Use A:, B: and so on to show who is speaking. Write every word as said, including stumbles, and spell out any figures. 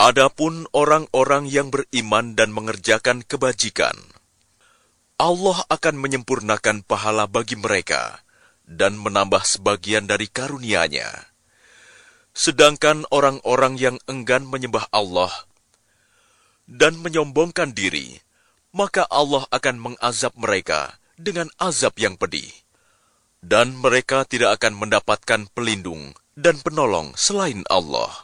A: Adapun orang-orang yang beriman dan mengerjakan kebajikan, Allah akan menyempurnakan pahala bagi mereka dan menambah sebagian dari karunia-Nya. Sedangkan orang-orang yang enggan menyembah Allah dan menyombongkan diri, maka Allah akan mengazab mereka dengan azab yang pedih. Dan mereka tidak akan mendapatkan pelindung dan penolong selain Allah.